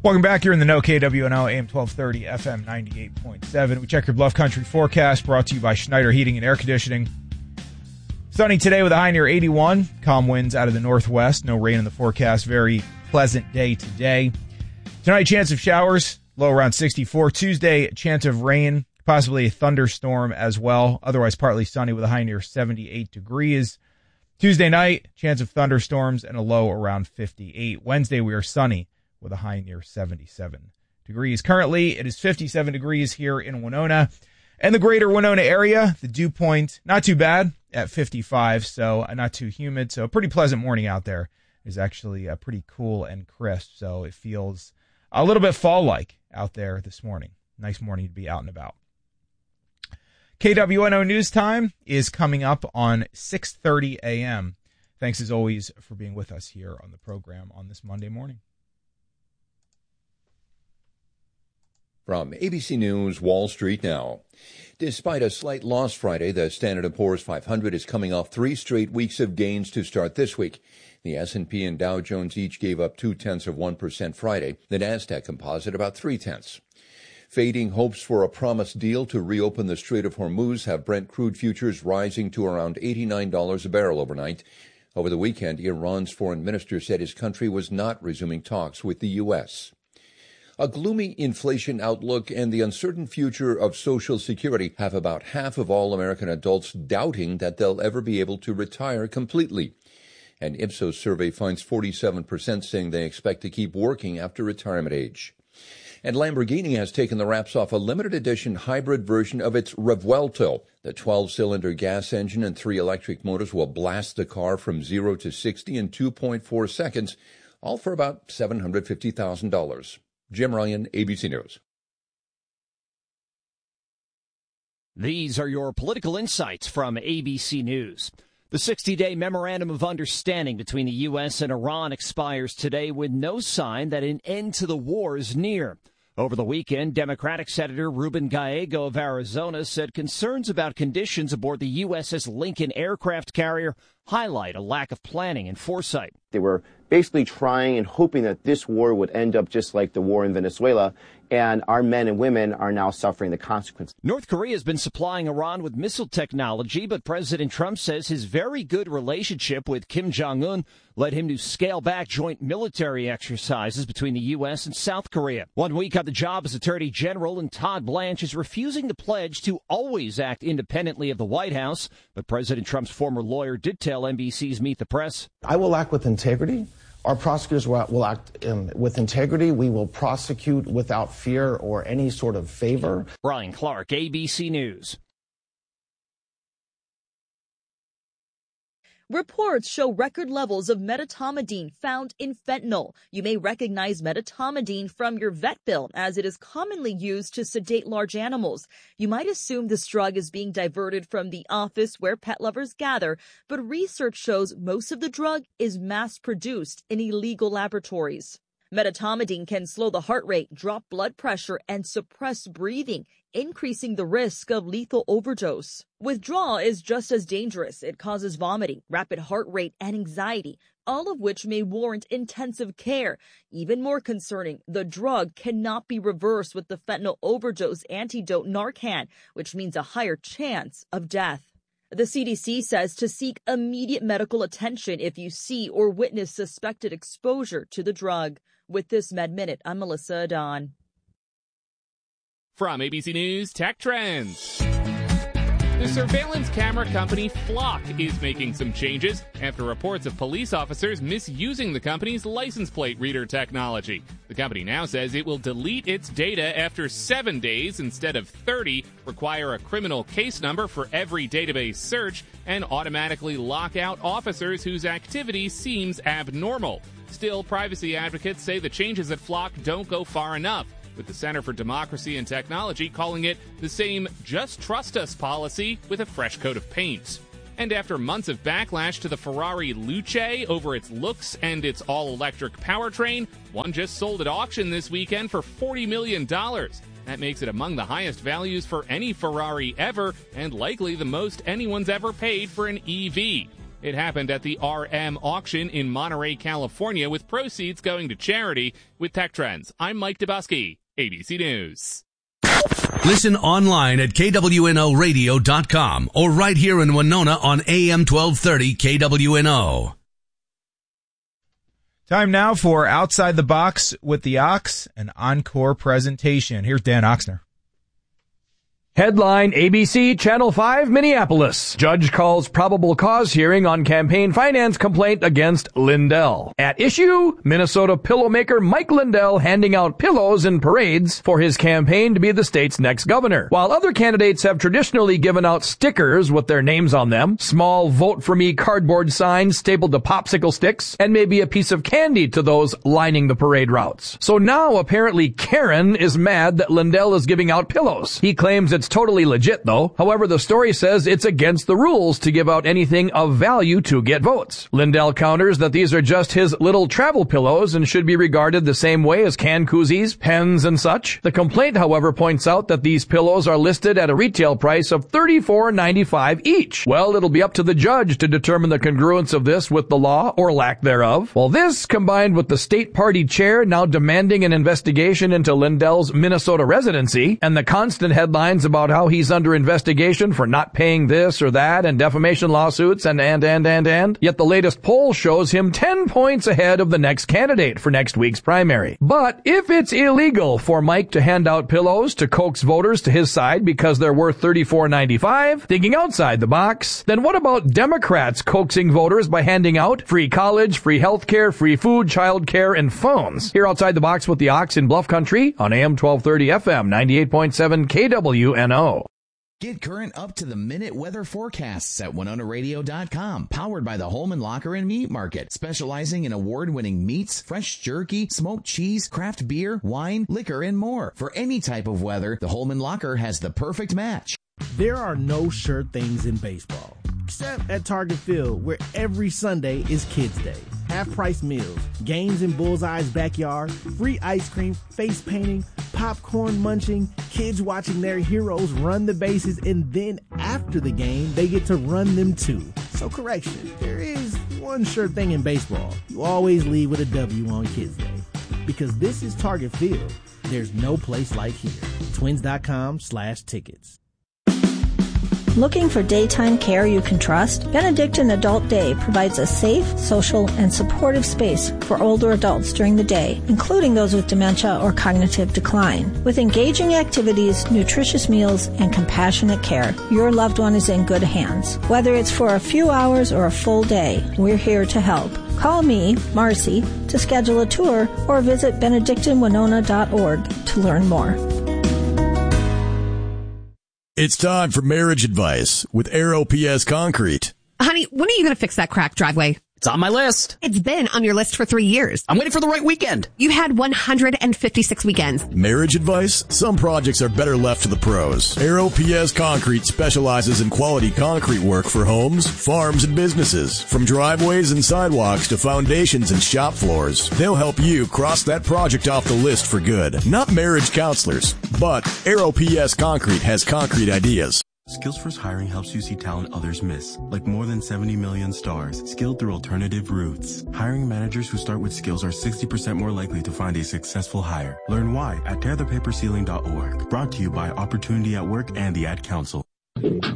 Welcome back. You're in the know, KWNO, AM 1230, FM 98.7. We check your Bluff Country forecast, brought to you by Schneider Heating and Air Conditioning. Sunny today with a high near 81. Calm winds out of the northwest. No rain in the forecast. Very pleasant day today. Tonight, chance of showers, low around 64. Tuesday, chance of rain, possibly a thunderstorm as well. Otherwise, partly sunny with a high near 78 degrees. Tuesday night, chance of thunderstorms and a low around 58. Wednesday, we are sunny with a high near 77 degrees. Currently, it is 57 degrees here in Winona and the greater Winona area. The dew point, not too bad at 55, so not too humid. So a pretty pleasant morning out there. It's actually pretty cool and crisp, so it feels a little bit fall-like out there this morning. Nice morning to be out and about. KWNO News Time is coming up on 6:30 a.m. Thanks, as always, for being with us here on the program on this Monday morning. From ABC News, Wall Street now. Despite a slight loss Friday, the Standard & Poor's 500 is coming off 3 straight weeks of gains to start this week. The S&P and Dow Jones each gave up 0.2% Friday. The Nasdaq Composite about 0.3. Fading hopes for a promised deal to reopen the Strait of Hormuz have Brent crude futures rising to around $89 a barrel overnight. Over the weekend, Iran's foreign minister said his country was not resuming talks with the U.S. A gloomy inflation outlook and the uncertain future of Social Security have about half of all American adults doubting that they'll ever be able to retire completely. An Ipsos survey finds 47% saying they expect to keep working after retirement age. And Lamborghini has taken the wraps off a limited edition hybrid version of its Revuelto. The 12-cylinder gas engine and 3 electric motors will blast the car from 0 to 60 in 2.4 seconds, all for about $750,000. Jim Ryan, ABC News. These are your political insights from ABC News. The 60-day Memorandum of Understanding between the U.S. and Iran expires today with no sign that an end to the war is near. Over the weekend, Democratic Senator Ruben Gallego of Arizona said concerns about conditions aboard the USS Lincoln aircraft carrier highlight a lack of planning and foresight. They were basically trying and hoping that this war would end up just like the war in Venezuela, and our men and women are now suffering the consequences. North Korea has been supplying Iran with missile technology, but President Trump says his very good relationship with Kim Jong-un led him to scale back joint military exercises between the U.S. and South Korea. 1 week on the job as Attorney General, and Todd Blanche is refusing to pledge to always act independently of the White House, but President Trump's former lawyer did tell NBC's Meet the Press, "I will act with integrity. Our prosecutors will act with integrity. We will prosecute without fear or any sort of favor." Brian Clark, ABC News. Reports show record levels of medetomidine found in fentanyl. You may recognize medetomidine from your vet bill, as it is commonly used to sedate large animals. You might assume this drug is being diverted from the office where pet lovers gather, but research shows most of the drug is mass-produced in illegal laboratories. Medetomidine can slow the heart rate, drop blood pressure, and suppress breathing, increasing the risk of lethal overdose. Withdrawal is just as dangerous. It causes vomiting, rapid heart rate, and anxiety, all of which may warrant intensive care. Even more concerning, the drug cannot be reversed with the fentanyl overdose antidote Narcan, which means a higher chance of death. The CDC says to seek immediate medical attention if you see or witness suspected exposure to the drug. With this Med Minute, I'm Melissa Adon. From ABC News Tech Trends. The surveillance camera company Flock is making some changes after reports of police officers misusing the company's license plate reader technology. The company now says it will delete its data after 7 days instead of 30, require a criminal case number for every database search, and automatically lock out officers whose activity seems abnormal. Still, privacy advocates say the changes at Flock don't go far enough, with the Center for Democracy and Technology calling it the same just trust us policy with a fresh coat of paint. And after months of backlash to the Ferrari Luce over its looks and its all-electric powertrain, one just sold at auction this weekend for $40 million. That makes it among the highest values for any Ferrari ever, and likely the most anyone's ever paid for an EV. It happened at the RM auction in Monterey, California, with proceeds going to charity. With Tech Trends, I'm Mike Dubusky, ABC News. Listen online at KWNOradio.com or right here in Winona on AM 1230 KWNO. Time now for Outside the Box with the Ox, an encore presentation. Here's Dan Oxner. Headline, ABC Channel 5 Minneapolis. Judge calls probable cause hearing on campaign finance complaint against Lindell. At issue, Minnesota pillow maker Mike Lindell handing out pillows in parades for his campaign to be the state's next governor. While other candidates have traditionally given out stickers with their names on them, small vote for me cardboard signs stapled to popsicle sticks, and maybe a piece of candy to those lining the parade routes. So now apparently Karen is mad that Lindell is giving out pillows. He claims it's totally legit, though. However, the story says it's against the rules to give out anything of value to get votes. Lindell counters that these are just his little travel pillows and should be regarded the same way as can koozies, pens, and such. The complaint, however, points out that these pillows are listed at a retail price of $34.95 each. Well, it'll be up to the judge to determine the congruence of this with the law or lack thereof. Well, this, combined with the state party chair now demanding an investigation into Lindell's Minnesota residency, and the constant headlines about how he's under investigation for not paying this or that and defamation lawsuits and yet the latest poll shows him 10 points ahead of the next candidate for next week's primary. But if it's illegal for Mike to hand out pillows to coax voters to his side because they're worth $34.95, thinking outside the box, then what about Democrats coaxing voters by handing out free college, free health care, free food, child care, and phones? Here outside the box with the Ox in Bluff Country on AM 1230 FM 98.7 KWNO. Get current up-to-the-minute weather forecasts at WinonaRadio.com. Powered by the Holman Locker and Meat Market, specializing in award-winning meats, fresh jerky, smoked cheese, craft beer, wine, liquor, and more. For any type of weather, the Holman Locker has the perfect match. There are no sure things in baseball, except at Target Field, where every Sunday is Kids Day. Half-price meals, games in Bullseye's backyard, free ice cream, face painting, popcorn munching, kids watching their heroes run the bases, and then after the game, they get to run them too. So correction, there is one sure thing in baseball. You always leave with a W on Kids Day. Because this is Target Field, there's no place like here. Twins.com/tickets. Looking for daytime care you can trust? Benedictine Adult Day provides a safe, social, and supportive space for older adults during the day, including those with dementia or cognitive decline. With engaging activities, nutritious meals, and compassionate care, your loved one is in good hands. Whether it's for a few hours or a full day, we're here to help. Call me, Marcy, to schedule a tour or visit benedictinewinona.org to learn more. It's time for marriage advice with Aero PS Concrete. Honey, when are you going to fix that cracked driveway? It's on my list. It's been on your list for 3 years. I'm waiting for the right weekend. You had 156 weekends. Marriage advice? Some projects are better left to the pros. Aero PS Concrete specializes in quality concrete work for homes, farms, and businesses. From driveways and sidewalks to foundations and shop floors, they'll help you cross that project off the list for good. Not marriage counselors, but Aero PS Concrete has concrete ideas. Skills First Hiring helps you see talent others miss, like more than 70 million stars, skilled through alternative routes. Hiring managers who start with skills are 60% more likely to find a successful hire. Learn why at tearthepaperceiling.org. Brought to you by Opportunity at Work and the Ad Council.